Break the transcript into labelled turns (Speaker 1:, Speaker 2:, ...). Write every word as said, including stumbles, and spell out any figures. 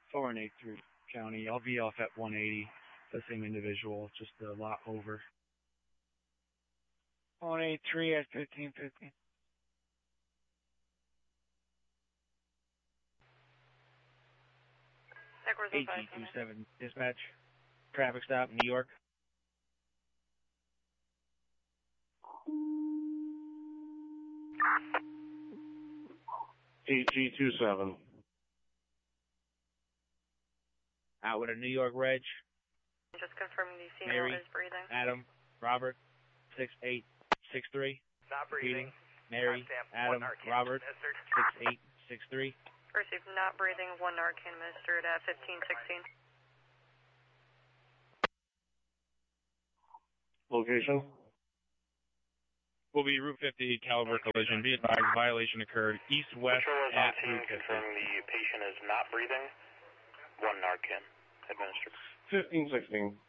Speaker 1: four and eight through county. I'll be off at one eighty. The same individual, just a lot over.
Speaker 2: one eighty-three at fifteen fifty.
Speaker 1: eight G two seven dispatch. Traffic stop, New York.
Speaker 3: eight G two seven.
Speaker 1: Out with a New York reg.
Speaker 4: Just confirming the female
Speaker 1: Mary,
Speaker 4: is breathing.
Speaker 1: Adam, Robert, six eight six three.
Speaker 5: Not breathing.
Speaker 1: Mary, Adam, Robert, six eight six three.
Speaker 4: Received not breathing, one Narcan administered at fifteen sixteen.
Speaker 3: Location?
Speaker 1: Will be Route fifty caliber collision. Be advised, violation occurred east-west at Route fifty.
Speaker 5: Confirming the patient is not breathing. One Narcan administered.
Speaker 3: fifteen sixteen.